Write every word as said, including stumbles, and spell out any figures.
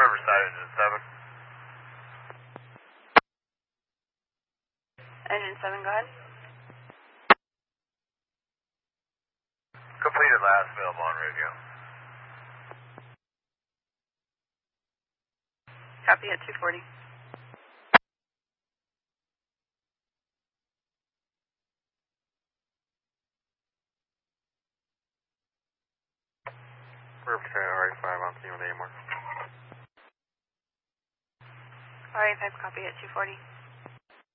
Riverside, engine seven. Engine seven, go ahead. Completed last available on radio. Copy at two forty. Riverside, R A five on scene with A M R. R A five, copy at two forty.